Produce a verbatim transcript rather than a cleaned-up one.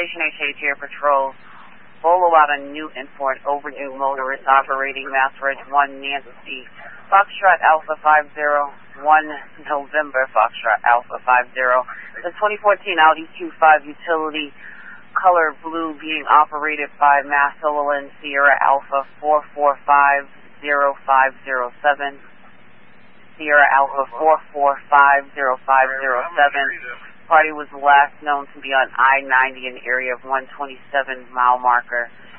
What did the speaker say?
Station H H Air Patrol. Bolo out on Newton for an overdue motorist operating Mass Ridge one Nancy. Foxtrot Alpha five zero one November, Foxtrot Alpha five zero. The twenty fourteen Audi Q five utility color blue being operated by Massillon Sierra Alpha four four five zero five zero seven. Sierra Alpha four four five zero five zero seven. Party was last known to be on I ninety in the area of one twenty-seven mile marker.